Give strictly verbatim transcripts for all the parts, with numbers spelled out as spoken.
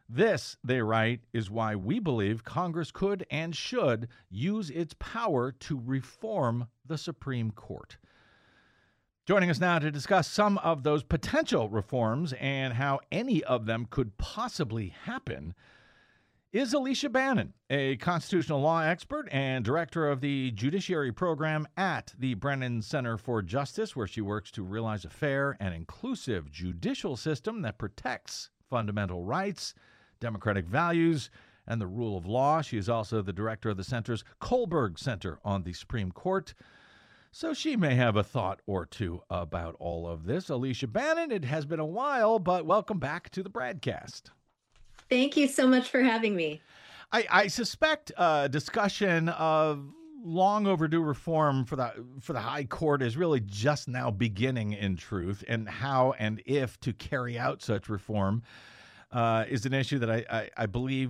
This, they write, is why we believe Congress could and should use its power to reform the Supreme Court. Joining us now to discuss some of those potential reforms and how any of them could possibly happen is Alicia Bannon, a constitutional law expert and director of the Judiciary Program at the Brennan Center for Justice, where she works to realize a fair and inclusive judicial system that protects fundamental rights, democratic values, and the rule of law. She is also the director of the center's Kohlberg Center on the Supreme Court. So she may have a thought or two about all of this. Alicia Bannon, it has been a while, but welcome back to the Bradcast. Thank you so much for having me. I, I suspect a discussion of long overdue reform for the for the High Court is really just now beginning in truth, and how and if to carry out such reform uh, is an issue that I, I, I believe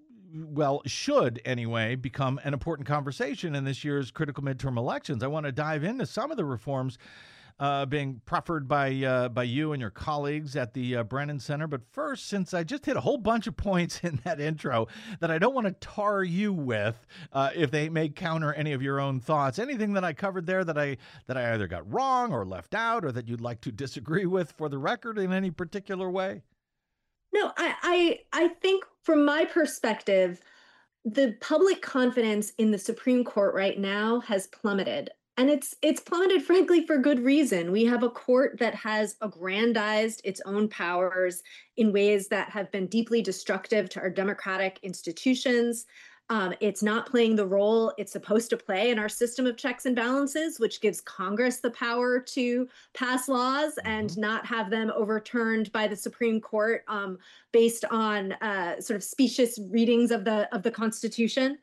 well, should anyway, become an important conversation in this year's critical midterm elections. I want to dive into some of the reforms uh, being proffered by uh, by you and your colleagues at the uh, Brennan Center. But first, since I just hit a whole bunch of points in that intro that I don't want to tar you with, uh, if they may counter any of your own thoughts, anything that I covered there that I that I either got wrong or left out, or that you'd like to disagree with for the record in any particular way? No, I, I, I think from my perspective, the public confidence in the Supreme Court right now has plummeted. And it's it's plummeted, frankly, for good reason. We have a court that has aggrandized its own powers in ways that have been deeply destructive to our democratic institutions. Um, it's not playing the role it's supposed to play in our system of checks and balances, which gives Congress the power to pass laws and not have them overturned by the Supreme Court um, based on uh, sort of specious readings of the of the Constitution.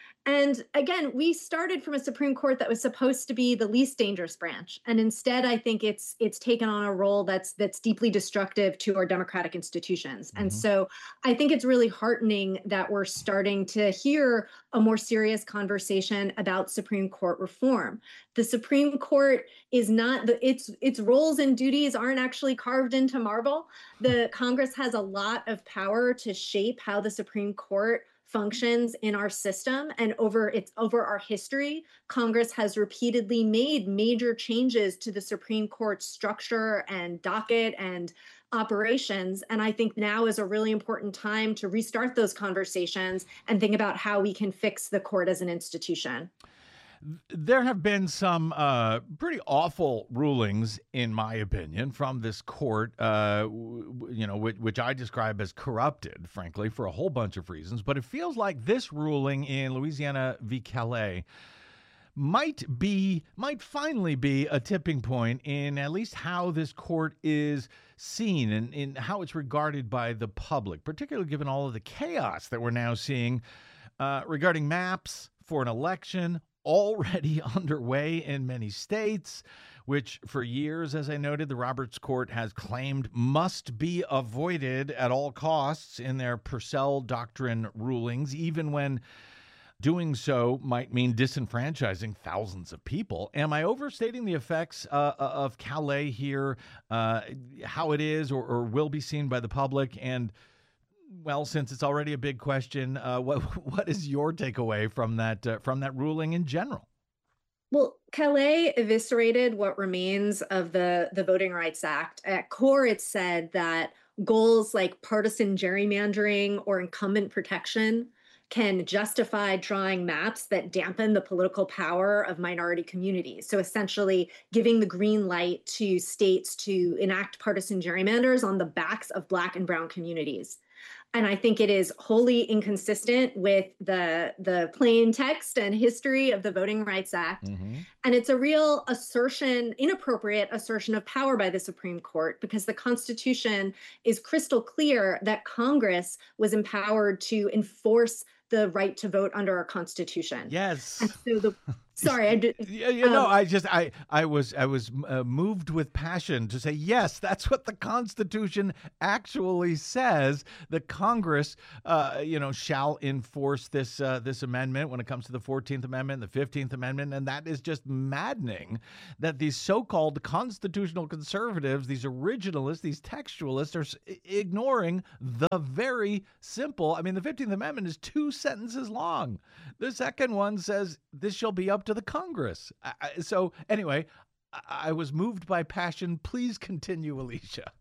And again, we started from a Supreme Court that was supposed to be the least dangerous branch, and instead, I think it's it's taken on a role that's that's deeply destructive to our democratic institutions. Mm-hmm. And so, I think it's really heartening that we're starting to hear a more serious conversation about Supreme Court reform. The Supreme Court is not the its its roles and duties aren't actually carved into marble. The Congress has a lot of power to shape how the Supreme Court functions in our system, and over its over our history, Congress has repeatedly made major changes to the Supreme Court's structure and docket and operations. And I think now is a really important time to restart those conversations and think about how we can fix the court as an institution. There have been some uh, pretty awful rulings, in my opinion, from this court, uh, you know, which, which I describe as corrupted, frankly, for a whole bunch of reasons. But it feels like this ruling in Louisiana v. Calais might be, might finally be a tipping point in at least how this court is seen and in how it's regarded by the public, particularly given all of the chaos that we're now seeing uh, regarding maps for an election already underway in many states, which for years, as I noted, the Roberts Court has claimed must be avoided at all costs in their Purcell Doctrine rulings, even when doing so might mean disenfranchising thousands of people. Am I overstating the effects uh, of Calais here, uh, how it is or, or will be seen by the public? And well, since it's already a big question, uh, what what is your takeaway from that uh, from that ruling in general? Well, Calais eviscerated what remains of the, the Voting Rights Act. At core, it said that goals like partisan gerrymandering or incumbent protection can justify drawing maps that dampen the political power of minority communities. So essentially giving the green light to states to enact partisan gerrymanders on the backs of Black and Brown communities. And I think it is wholly inconsistent with the, the plain text and history of the Voting Rights Act. Mm-hmm. And it's a real assertion, inappropriate assertion of power by the Supreme Court, because the Constitution is crystal clear that Congress was empowered to enforce the right to vote under our Constitution. Yes. And so the Sorry, I did. Yeah, you know, Um, I just I I was I was uh, moved with passion to say yes, that's what the Constitution actually says. The Congress, uh, you know, shall enforce this uh, this amendment when it comes to the fourteenth Amendment, the fifteenth Amendment, and that is just maddening that these so-called constitutional conservatives, these originalists, these textualists, are s- ignoring the very simple. I mean, the fifteenth Amendment is two sentences long. The second one says this shall be up to the Congress. I, I- so anyway, I, I was moved by passion. Please continue, Alicia.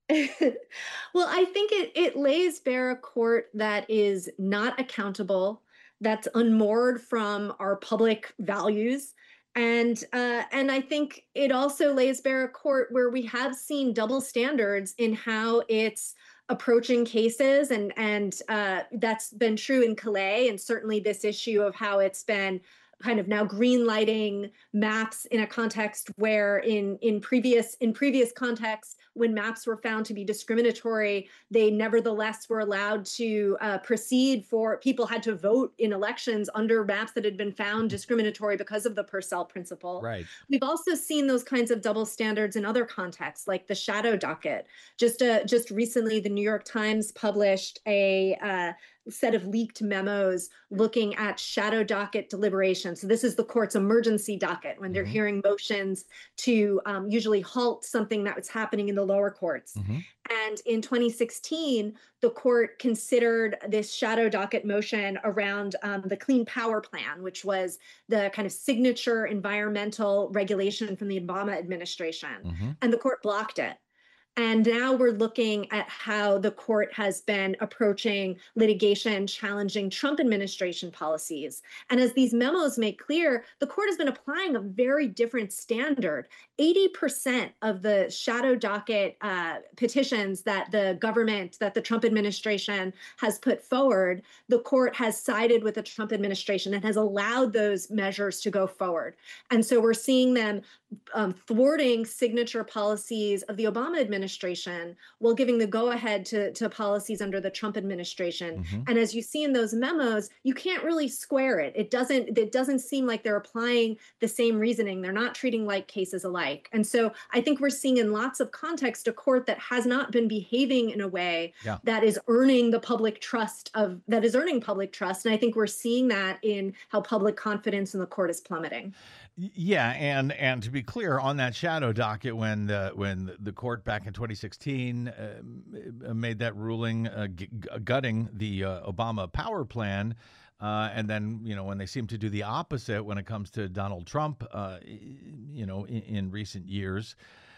well, I think it it lays bare a court that is not accountable, that's unmoored from our public values, and uh, and I think it also lays bare a court where we have seen double standards in how it's approaching cases, and and uh, that's been true in Calais, and certainly this issue of how it's been kind of now green lighting maps in a context where in in previous in previous contexts when maps were found to be discriminatory, they nevertheless were allowed to uh, proceed for people had to vote in elections under maps that had been found discriminatory because of the Purcell principle. Right. We've also seen those kinds of double standards in other contexts, like the shadow docket. Just uh, just recently, the New York Times published a uh, set of leaked memos looking at shadow docket deliberations. So this is the court's emergency docket when they're hmm hearing motions to um, usually halt something that was happening in the lower courts. hmm And in twenty sixteen, the court considered this shadow docket motion around um, the Clean Power Plan, which was the kind of signature environmental regulation from the Obama administration. hmm And the court blocked it. And now we're looking at how the court has been approaching litigation challenging Trump administration policies. And as these memos make clear, the court has been applying a very different standard. eighty percent of the shadow docket uh, petitions that the government, that the Trump administration has put forward, the court has sided with the Trump administration and has allowed those measures to go forward. And so we're seeing them um, thwarting signature policies of the Obama administration while giving the go-ahead to, to policies under the Trump administration. hmm And as you see in those memos, you can't really square it. It doesn't, it doesn't seem like they're applying the same reasoning. They're not treating like cases alike. And so I think we're seeing in lots of context a court that has not been behaving in a way Yeah. that is earning the public trust of that is earning public trust. And I think we're seeing that in how public confidence in the court is plummeting. Y- Yeah, and and to be clear on that shadow docket, when the when the court back in twenty sixteen uh, m- made that ruling uh, g- g- gutting the uh, Obama power plan, uh, and then you know when they seem to do the opposite when it comes to Donald Trump, uh, y- you know in, in recent years.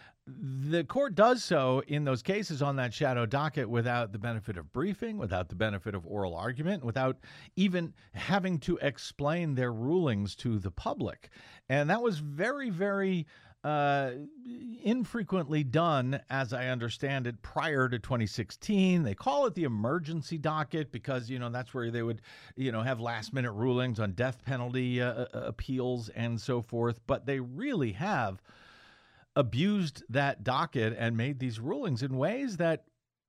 The court does so in those cases on that shadow docket without the benefit of briefing, without the benefit of oral argument, without even having to explain their rulings to the public. And that was very, very uh, infrequently done, as I understand it, prior to twenty sixteen. They call it the emergency docket because, you know, that's where they would, you know, have last minute rulings on death penalty uh, uh, appeals and so forth. But they really have abused that docket and made these rulings in ways that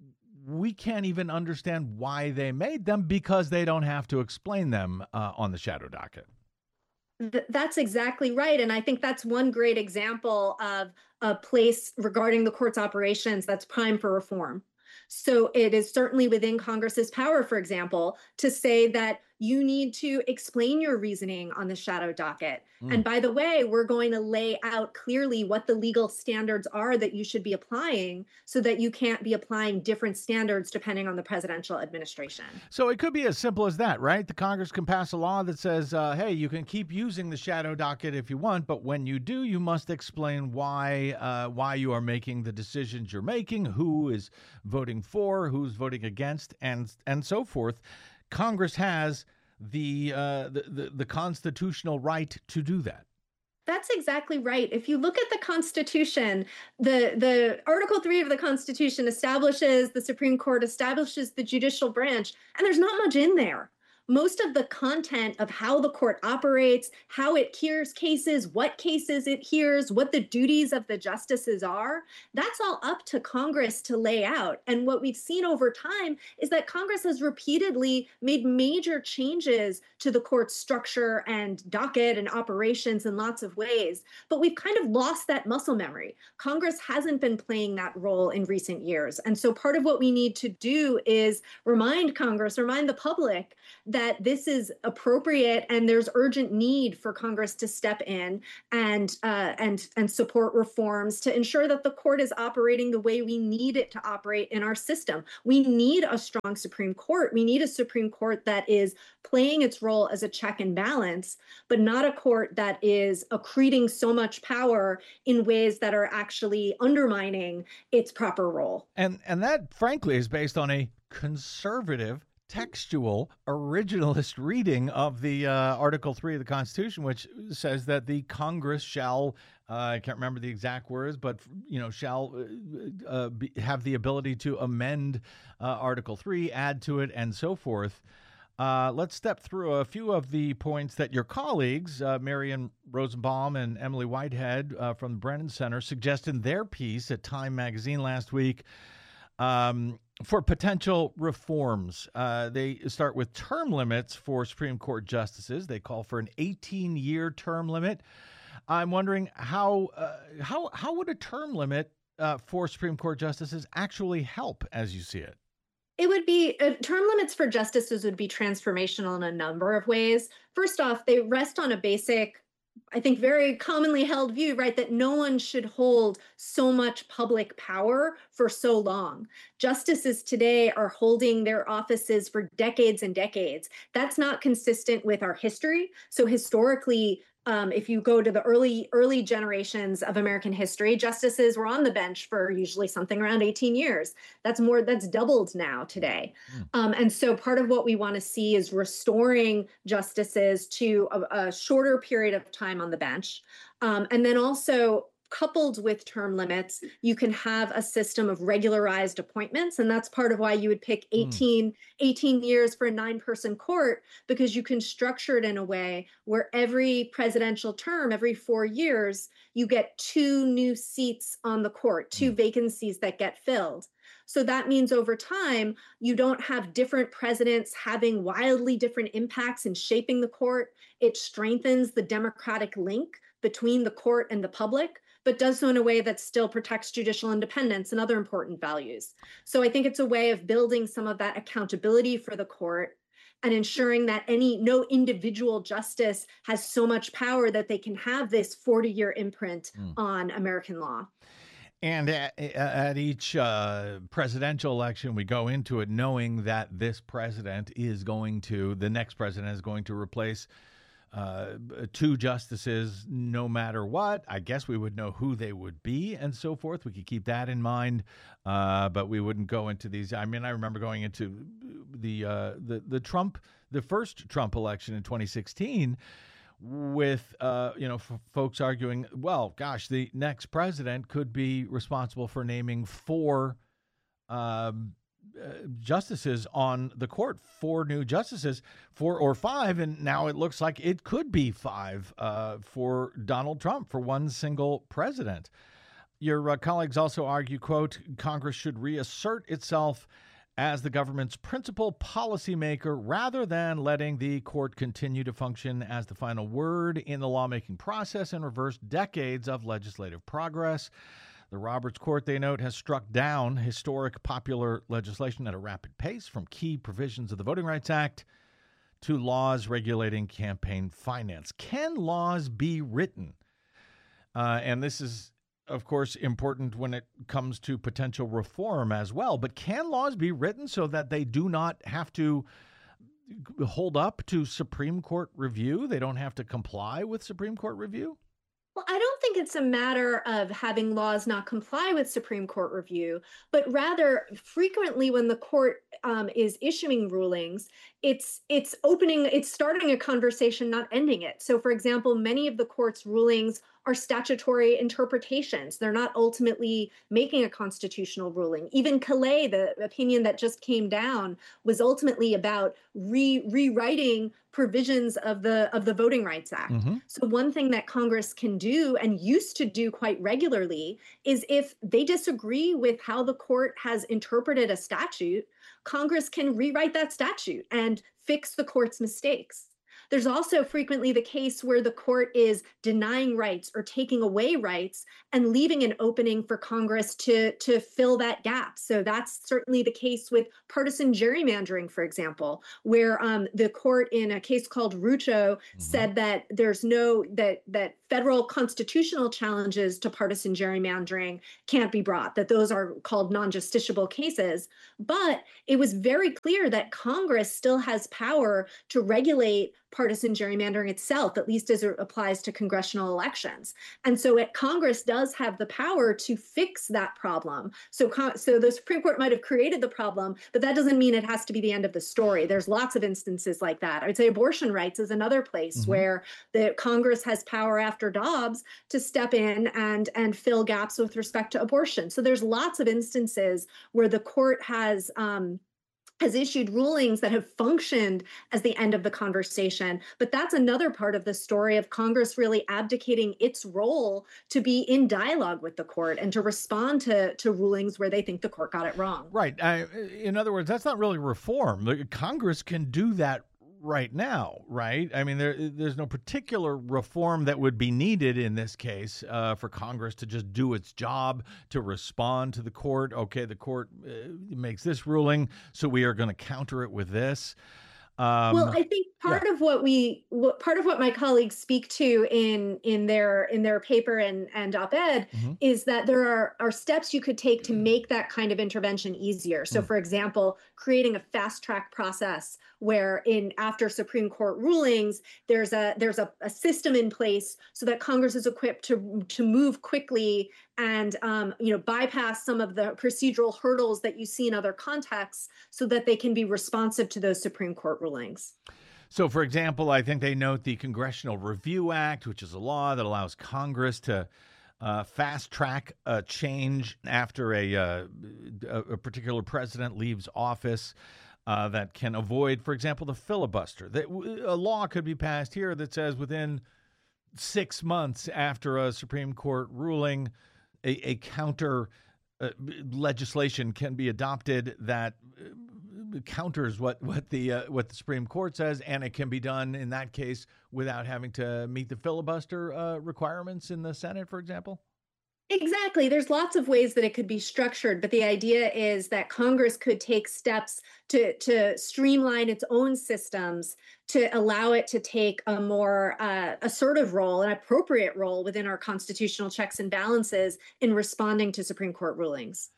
we can't even understand why they made them because they don't have to explain them uh, on the shadow docket. Th- that's exactly right. And I think that's one great example of a place regarding the court's operations that's prime for reform. So it is certainly within Congress's power, for example, to say that you need to explain your reasoning on the shadow docket. Mm. And by the way, we're going to lay out clearly what the legal standards are that you should be applying so that you can't be applying different standards depending on the presidential administration. So it could be as simple as that, right? The Congress can pass a law that says, uh, hey, you can keep using the shadow docket if you want, but when you do, you must explain why uh, why you are making the decisions you're making, who is voting for, who's voting against, and and so forth. Congress has the, uh, the the the constitutional right to do that. That's exactly right. If you look at the Constitution, the, the Article three of the Constitution establishes the Supreme Court, establishes the judicial branch, and there's not much in there. most of the content of how the court operates, how it hears cases, what cases it hears, what the duties of the justices are, that's all up to Congress to lay out. And what we've seen over time is that Congress has repeatedly made major changes to the court's structure and docket and operations in lots of ways. But we've kind of lost that muscle memory. Congress hasn't been playing that role in recent years. And so part of what we need to do is remind Congress, remind the public that this is appropriate and there's urgent need for Congress to step in and uh, and and support reforms to ensure that the court is operating the way we need it to operate in our system. We need a strong Supreme Court. We need a Supreme Court that is playing its role as a check and balance, but not a court that is accreting so much power in ways that are actually undermining its proper role. And and that, frankly, is based on a conservative, textual, originalist reading of the uh, Article three of the Constitution, which says that the Congress shall, uh, I can't remember the exact words, but, you know, shall uh, uh, be, have the ability to amend uh, Article three, add to it, and so forth. Uh, let's step through a few of the points that your colleagues, uh, Marian Rosenbaum and Emily Whitehead uh, from the Brennan Center, suggested in their piece at Time Magazine last week um, for potential reforms. Uh, they start with term limits for Supreme Court justices. They call for an eighteen-year term limit. I'm wondering how uh, how how would a term limit uh, for Supreme Court justices actually help, as you see it? It would be uh, term limits for justices would be transformational in a number of ways. First off, they rest on a basic, I think, very commonly held view, right, that no one should hold so much public power for so long. Justices today are holding their offices for decades and decades. That's not consistent with our history. So historically, um, if you go to the early early generations of American history, justices were on the bench for usually something around eighteen years. That's more, that's doubled now today. Mm. Um, and so part of what we want to see is restoring justices to a, a shorter period of time on the bench. Um, and then also, coupled with term limits, you can have a system of regularized appointments. And that's part of why you would pick eighteen, mm. eighteen years for a nine-person court, because you can structure it in a way where every presidential term, every four years, you get two new seats on the court, two mm. vacancies that get filled. So that means over time, you don't have different presidents having wildly different impacts in shaping the court. It strengthens the democratic link between the court and the public, but does so in a way that still protects judicial independence and other important values. So I think it's a way of building some of that accountability for the court and ensuring that any no individual justice has so much power that they can have this forty-year imprint mm. on American law. And at, at each uh, presidential election, we go into it knowing that this president is going to, the next president is going to replace Uh, two justices no matter what. I guess we would know who they would be and so forth. We could keep that in mind, uh, but we wouldn't go into these. I mean, I remember going into the uh, the the Trump, the first Trump election in twenty sixteen, with uh, you know f- folks arguing, well, gosh, the next president could be responsible for naming four Um, Uh, justices on the court, four new justices, four or five, and now it looks like it could be five uh, for Donald Trump, for one single president. Your uh, colleagues also argue, quote, Congress should reassert itself as the government's principal policymaker rather than letting the court continue to function as the final word in the lawmaking process and reverse decades of legislative progress. The Roberts Court, they note, has struck down historic popular legislation at a rapid pace, from key provisions of the Voting Rights Act to laws regulating campaign finance. Can laws be written? Uh, and this is, of course, important when it comes to potential reform as well. But can laws be written so that they do not have to hold up to Supreme Court review? They don't have to comply with Supreme Court review? Well, I don't think it's a matter of having laws not comply with Supreme Court review, but rather frequently when the court um, is issuing rulings, it's it's opening, it's starting a conversation, not ending it. So, for example, many of the court's rulings are statutory interpretations. They're not ultimately making a constitutional ruling. Even Calais, the opinion that just came down, was ultimately about re- rewriting provisions of the of the Voting Rights Act. Hmm. So one thing that Congress can do and used to do quite regularly is if they disagree with how the court has interpreted a statute, Congress can rewrite that statute and fix the court's mistakes. There's also frequently the case where the court is denying rights or taking away rights and leaving an opening for Congress to, to fill that gap. So that's certainly the case with partisan gerrymandering, for example, where um, the court in a case called Rucho Hmm. said that there's no, that, that federal constitutional challenges to partisan gerrymandering can't be brought, that those are called non-justiciable cases. But it was very clear that Congress still has power to regulate partisan gerrymandering itself, at least as it applies to congressional elections. And so it, Congress does have the power to fix that problem. So, so the Supreme Court might have created the problem, but that doesn't mean it has to be the end of the story. There's lots of instances like that. I would say abortion rights is another place Hmm. where the Congress has power after Dobbs to step in and, and fill gaps with respect to abortion. So there's lots of instances where the court has um, has issued rulings that have functioned as the end of the conversation. But that's another part of the story of Congress really abdicating its role to be in dialogue with the court and to respond to, to rulings where they think the court got it wrong. Right. I, in other words, that's not really reform. The Congress can do that right now, right? I mean, there, there's no particular reform that would be needed in this case uh, for Congress to just do its job, to respond to the court. Okay, the court uh, makes this ruling, so we are going to counter it with this. Well, Um, I think yeah. part of what we, what, part of what my colleagues speak to in in their in their paper and and op-ed Hmm. is that there are are steps you could take to make that kind of intervention easier. So, for example, creating a fast track process where in after Supreme Court rulings, there's a there's a, a system in place so that Congress is equipped to to move quickly and um, you know, bypass some of the procedural hurdles that you see in other contexts so that they can be responsive to those Supreme Court rulings. So, for example, I think they note the Congressional Review Act, which is a law that allows Congress to uh, fast track a change after a, uh, a particular president leaves office. Uh, that can avoid, for example, the filibuster. That a law could be passed here that says within six months after a Supreme Court ruling, a, a counter uh, legislation can be adopted that uh, counters what what the uh, what the Supreme Court says, and it can be done in that case without having to meet the filibuster uh, requirements in the Senate, for example. Exactly. There's lots of ways that it could be structured, but the idea is that Congress could take steps to, to streamline its own systems to allow it to take a more uh, assertive role, an appropriate role within our constitutional checks and balances in responding to Supreme Court rulings.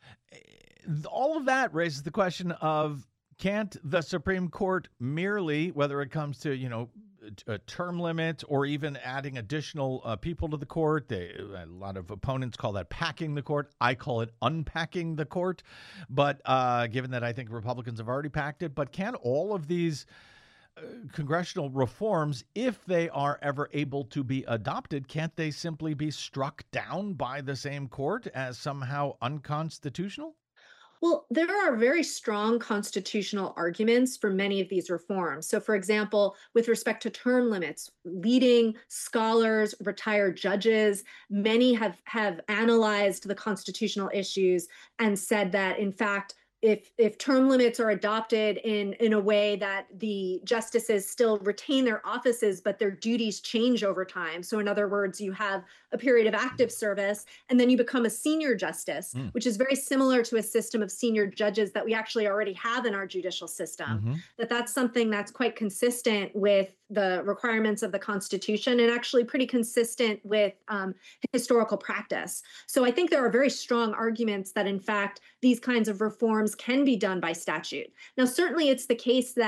All of that raises the question of, can't the Supreme Court merely, whether it comes to, you know, a term limit or even adding additional uh, people to the court. They, a lot of opponents call that packing the court. I call it unpacking the court. But uh, given that I think Republicans have already packed it, but can all of these uh, congressional reforms, if they are ever able to be adopted, can't they simply be struck down by the same court as somehow unconstitutional? Well, there are very strong constitutional arguments for many of these reforms. So, for example, with respect to term limits, leading scholars, retired judges, many have, have analyzed the constitutional issues and said that, in fact, if if term limits are adopted in in a way that the justices still retain their offices but their duties change over time, so in other words, you have a period of active service and then you become a senior justice, Mm. which is very similar to a system of senior judges that we actually already have in our judicial system, Mm-hmm. that that's something that's quite consistent with the requirements of the Constitution and actually pretty consistent with um, historical practice. So I think there are very strong arguments that, in fact, these kinds of reforms can be done by statute. Now, certainly it's the case that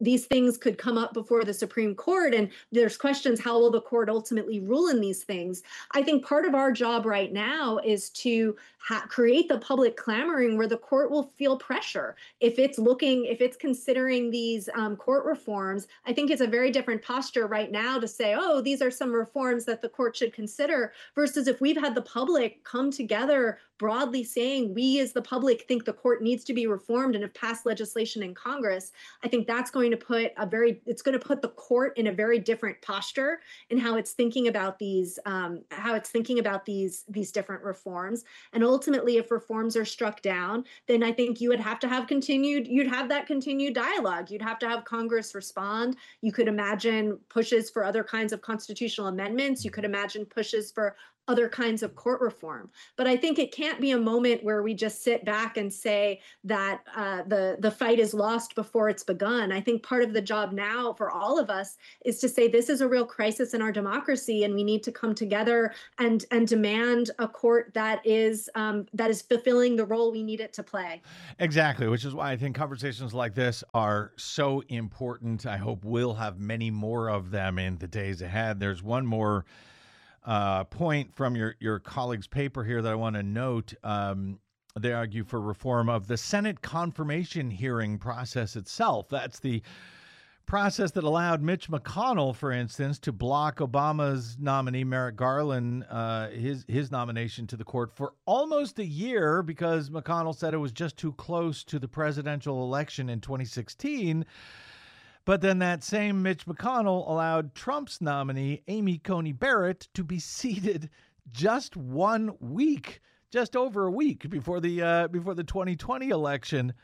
these things could come up before the Supreme Court, and there's questions, how will the court ultimately rule in these things? I think part of our job right now is to ha- create the public clamoring where the court will feel pressure. If it's looking, if it's considering these um, court reforms, I think it's a very different posture right now to say, oh, these are some reforms that the court should consider, versus if we've had the public come together broadly saying we as the public think the court needs to be reformed and have passed legislation in Congress. I think that's going to put a very, it's going to put the court in a very different posture in how it's thinking about these, um, how it's thinking about these, these different reforms. And ultimately, if reforms are struck down, then I think you would have to have continued, you'd have that continued dialogue. You'd have to have Congress respond. You could imagine pushes for other kinds of constitutional amendments. You could imagine pushes for other kinds of court reform. But I think it can't be a moment where we just sit back and say that uh, the, the fight is lost before it's begun. I think part of the job now for all of us is to say this is a real crisis in our democracy, and we need to come together and, and demand a court that is, um, that is fulfilling the role we need it to play. Exactly, which is why I think conversations like this are so important. I hope we'll have many more of them in the days ahead. There's one more Uh, point from your, your colleague's paper here that I want to note. Um, they argue for reform of the Senate confirmation hearing process itself. That's the process that allowed Mitch McConnell, for instance, to block Obama's nominee, Merrick Garland, uh, his, his nomination to the court for almost a year because McConnell said it was just too close to the presidential election in twenty sixteen. But then that same Mitch McConnell allowed Trump's nominee, Amy Coney Barrett, to be seated just one week, just over a week before the uh, before the twenty twenty election.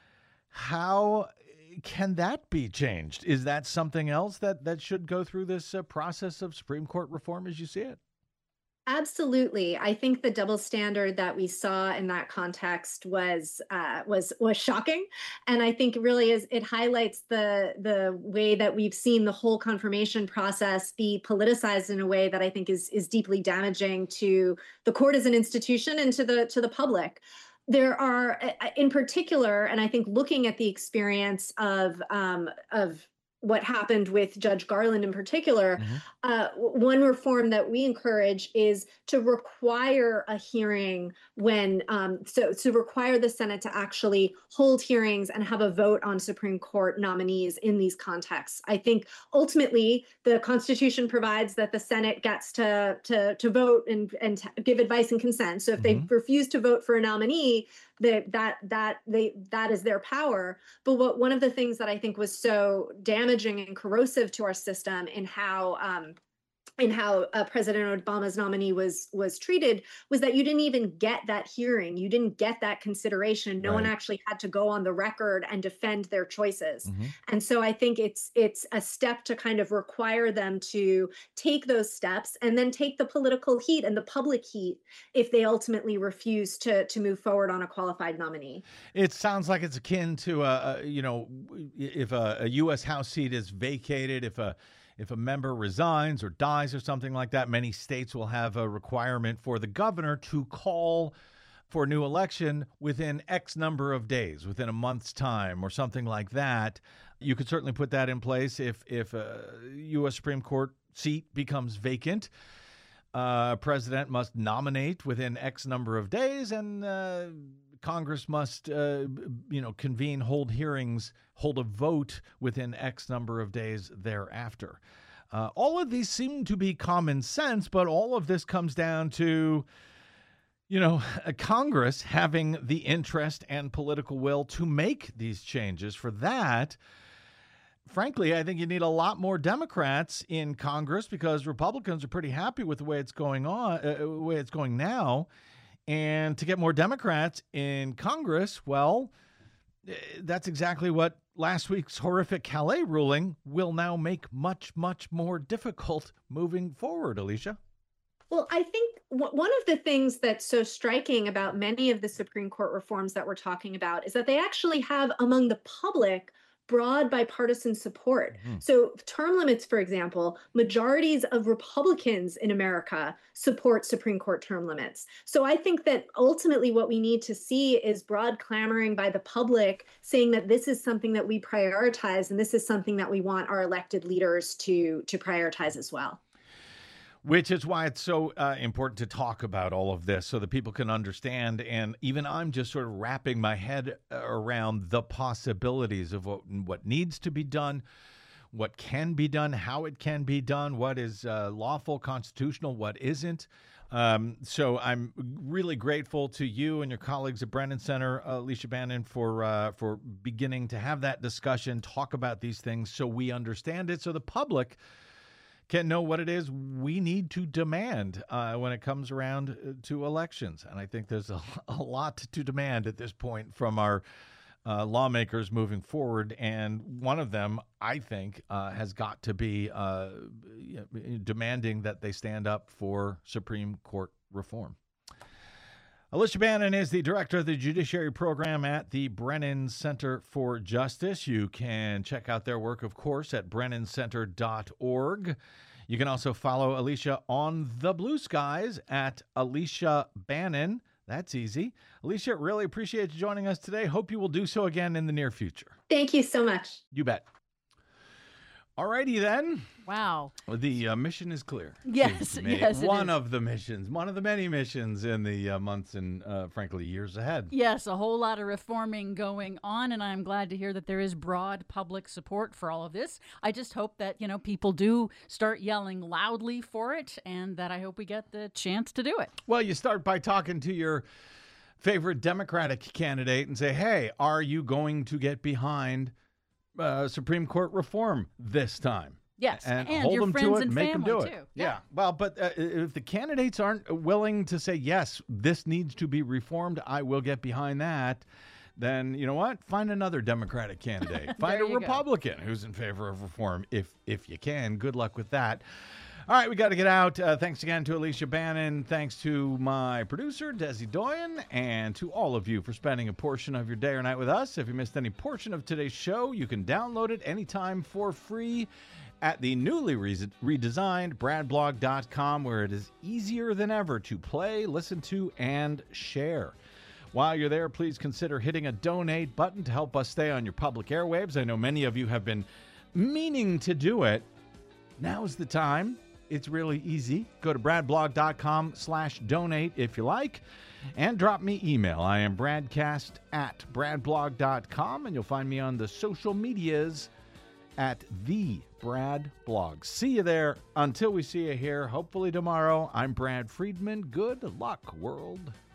How can that be changed? Is that something else that, that should go through this uh, process of Supreme Court reform as you see it? Absolutely. I think the double standard that we saw in that context was uh, was was shocking, and I think really is it highlights the the way that we've seen the whole confirmation process be politicized in a way that I think is is deeply damaging to the court as an institution and to the to the public. There are, uh, in particular, and I think looking at the experience of um, of what happened with Judge Garland in particular, Mm-hmm. uh, one reform that we encourage is to require a hearing when, um, so to require the Senate to actually hold hearings and have a vote on Supreme Court nominees in these contexts. I think ultimately the Constitution provides that the Senate gets to to to vote and and give advice and consent. So if Mm-hmm. they refuse to vote for a nominee, that that that they that is their power. But what one of the things that I think was so damaging and corrosive to our system in how um, in how uh, President Obama's nominee was was treated was that you didn't even get that hearing. You didn't get that consideration. No one Right. actually had to go on the record and defend their choices. Mm-hmm. And so I think it's it's a step to kind of require them to take those steps and then take the political heat and the public heat if they ultimately refuse to to move forward on a qualified nominee. It sounds like it's akin to, a, a, you know, if a, a U S House seat is vacated, if a if a member resigns or dies or something like that, many states will have a requirement for the governor to call for a new election within X number of days, within a month's time or something like that. You could certainly put that in place if, if a U S Supreme Court seat becomes vacant. Uh, president must nominate within X number of days, and uh, Congress must, uh, you know, convene, hold hearings, hold a vote within X number of days thereafter. Uh, all of these seem to be common sense, but all of this comes down to, you know, Congress having the interest and political will to make these changes. For that, frankly, I think you need a lot more Democrats in Congress because Republicans are pretty happy with the way it's going on, uh, the way it's going now. And to get more Democrats in Congress, well, eh, that's exactly what last week's horrific Calais ruling will now make much, much more difficult moving forward, Alicia. Well, I think w- one of the things that's so striking about many of the Supreme Court reforms that we're talking about is that they actually have among the public broad bipartisan support. Mhm. So term limits, for example, majorities of Republicans in America support Supreme Court term limits. So I think that ultimately what we need to see is broad clamoring by the public saying that this is something that we prioritize and this is something that we want our elected leaders to, to prioritize as well. Which is why it's so uh, important to talk about all of this so that people can understand. And even I'm just sort of wrapping my head around the possibilities of what, what needs to be done, what can be done, how it can be done, what is uh, lawful, constitutional, what isn't. Um, so I'm really grateful to you and your colleagues at Brennan Center, uh, Alicia Bannon, for uh, for beginning to have that discussion, talk about these things so we understand it, so the public can know what it is we need to demand uh, when it comes around to elections. And I think there's a, a lot to demand at this point from our uh, lawmakers moving forward. And one of them, I think, uh, has got to be uh, demanding that they stand up for Supreme Court reform. Alicia Bannon is the director of the Judiciary Program at the Brennan Center for Justice. You can check out their work, of course, at brennan center dot org. You can also follow Alicia on the Blue Skies at Alicia Bannon. That's easy. Alicia, really appreciate you joining us today. Hope you will do so again in the near future. Thank you so much. You bet. All righty then. Wow. The uh, mission is clear. Yes, yes, it One is. of the missions, one of the many missions in the uh, months and, uh, frankly, years ahead. Yes, a whole lot of reforming going on, and I'm glad to hear that there is broad public support for all of this. I just hope that, you know, people do start yelling loudly for it, and that I hope we get the chance to do it. Well, you start by talking to your favorite Democratic candidate and say, hey, are you going to get behind uh, Supreme Court reform this time? Yes, and, and hold your them friends to it, and make them family, do it. too. Yeah. Yeah. Well, but uh, if the candidates aren't willing to say, yes, this needs to be reformed, I will get behind that, then you know what? Find another Democratic candidate. Find a you go. Republican who's in favor of reform, if if you can. Good luck with that. All right, we got to get out. Uh, thanks again to Alicia Bannon. Thanks to my producer, Desi Doyen, and to all of you for spending a portion of your day or night with us. If you missed any portion of today's show, you can download it anytime for free at the newly re- redesigned brad blog dot com, where it is easier than ever to play, listen to, and share. While you're there, please consider hitting a donate button to help us stay on your public airwaves. I know many of you have been meaning to do it. Now's the time. It's really easy. Go to brad blog dot com slash donate if you like, and drop me email. I am bradcast at brad blog dot com, and you'll find me on the social medias at the Brad Blog. See you there. Until we see you here, hopefully tomorrow, I'm Brad Friedman. Good luck, world.